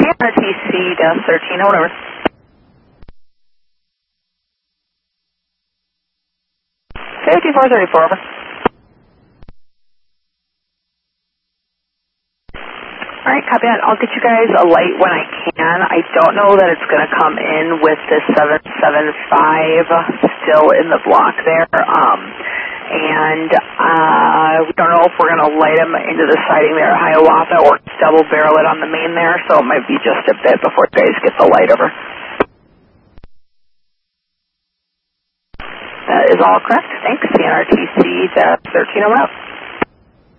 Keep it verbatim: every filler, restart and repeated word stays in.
C R T C thirteen, whatever. fifty-four thirty-four, over. Alright, copy that. I'll get you guys a light when I can. I don't know that it's going to come in with the seven seven five still in the block there. Um, and uh, we don't know if we're going to light them into the siding there at Hiawatha or double barrel it on the main there, so it might be just a bit before you guys get the light over. That is all correct. Thanks. C N R T C thirteen over out.